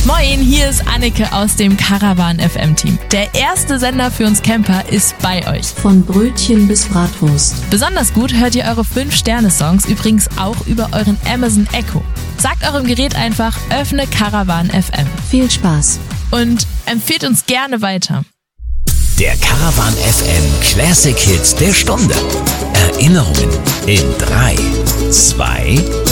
Moin, hier ist Anneke aus dem Caravan FM Team. Der erste Sender für uns Camper ist bei euch. Von Brötchen bis Bratwurst. Besonders gut hört ihr eure 5-Sterne-Songs übrigens auch über euren Amazon Echo. Sagt eurem Gerät einfach, öffne Caravan FM. Viel Spaß. Und empfehlt uns gerne weiter. Der Caravan FM Classic Hits der Stunde. Erinnerungen in 3, 2,